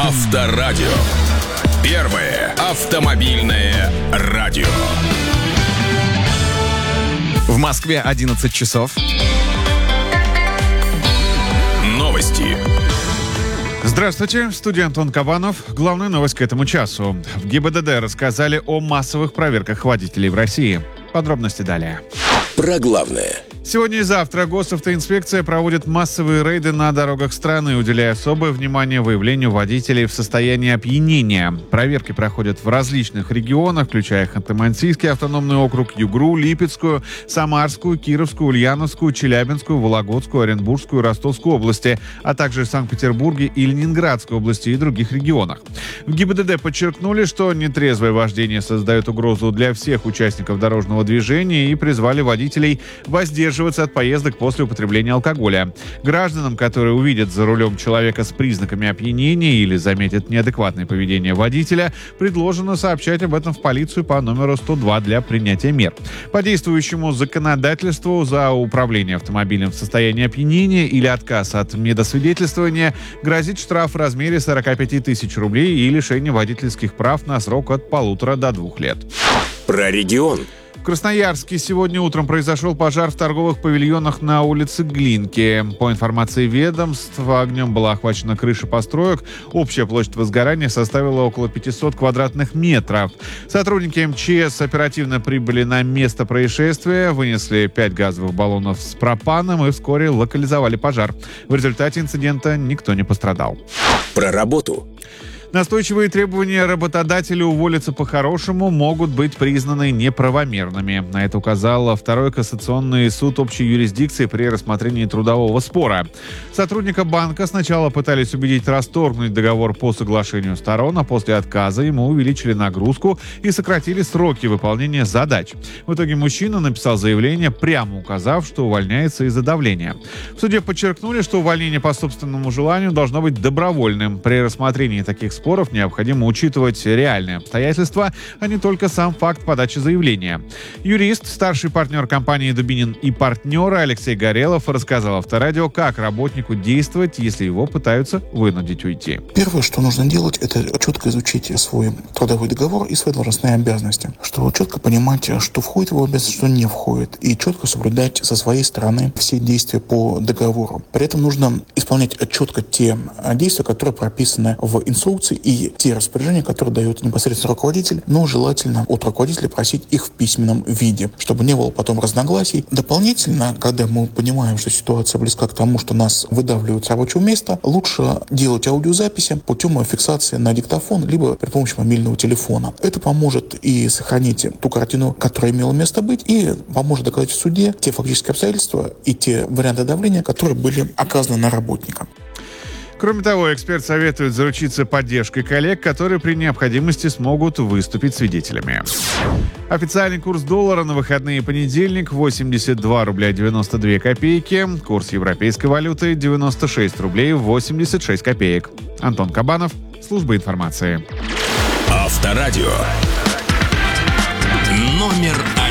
Авторадио. Первое автомобильное радио. В Москве 11 часов. Новости. Здравствуйте, в студии Антон Кабанов. Главная новость к этому часу. В ГИБДД рассказали о массовых проверках водителей в России. Подробности далее. Про главное. Сегодня и завтра госавтоинспекция проводит массовые рейды на дорогах страны, уделяя особое внимание выявлению водителей в состоянии опьянения. Проверки проходят в различных регионах, включая Ханты-Мансийский автономный округ, Югру, Липецкую, Самарскую, Кировскую, Ульяновскую, Челябинскую, Вологодскую, Оренбургскую, Ростовскую области, а также Санкт-Петербурге и Ленинградской области и других регионах. В ГИБДД подчеркнули, что нетрезвое вождение создает угрозу для всех участников дорожного движения и призвали водителей воздерживаться от поездок после употребления алкоголя. Гражданам, которые увидят за рулем человека с признаками опьянения или заметят неадекватное поведение водителя, предложено сообщать об этом в полицию по номеру 102 для принятия мер. По действующему законодательству за управление автомобилем в состоянии опьянения или отказ от медосвидетельствования грозит штраф в размере 45 тысяч рублей и лишение водительских прав на срок от 1,5 до 2 лет. Про регион. В Красноярске сегодня утром произошел пожар в торговых павильонах на улице Глинки. По информации ведомства, огнем была охвачена крыша построек. Общая площадь возгорания составила около 500 квадратных метров. Сотрудники МЧС оперативно прибыли на место происшествия, вынесли 5 газовых баллонов с пропаном и вскоре локализовали пожар. В результате инцидента никто не пострадал. Про работу. Настойчивые требования работодателя уволиться по-хорошему могут быть признаны неправомерными. На это указал Второй кассационный суд общей юрисдикции при рассмотрении трудового спора. Сотрудника банка сначала пытались убедить расторгнуть договор по соглашению сторон, а после отказа ему увеличили нагрузку и сократили сроки выполнения задач. В итоге мужчина написал заявление, прямо указав, что увольняется из-за давления. В суде подчеркнули, что увольнение по собственному желанию должно быть добровольным. При рассмотрении таких споров необходимо учитывать реальные обстоятельства, а не только сам факт подачи заявления. Юрист, старший партнер компании «Дубинин и партнеры» Алексей Горелов рассказал Авторадио, как работнику действовать, если его пытаются вынудить уйти. Первое, что нужно делать, это четко изучить свой трудовой договор и свои должностные обязанности, чтобы четко понимать, что входит в его обязанности, что не входит, и четко соблюдать со своей стороны все действия по договору. При этом нужно исполнять четко те действия, которые прописаны в инструкции, и те распоряжения, которые дает непосредственно руководитель, но желательно от руководителя просить их в письменном виде, чтобы не было потом разногласий. Дополнительно, когда мы понимаем, что ситуация близка к тому, что нас выдавливают с рабочего места, лучше делать аудиозаписи путем фиксации на диктофон, либо при помощи мобильного телефона. Это поможет и сохранить ту картину, которая имела место быть, и поможет доказать в суде те фактические обстоятельства и те варианты давления, которые были оказаны на работника. Кроме того, эксперт советует заручиться поддержкой коллег, которые при необходимости смогут выступить свидетелями. Официальный курс доллара на выходные и понедельник 82 рубля 92 копейки. Курс европейской валюты 96 рублей 86 копеек. Антон Кабанов, служба информации. Авторадио. Номер